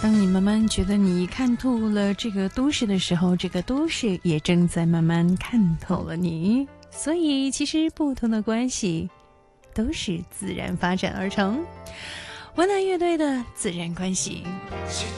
当你慢慢觉得你看透了这个都市的时候，这个都市也正在慢慢看透了你。所以其实不同的关系都是自然发展而成。温拿乐队的自然关系。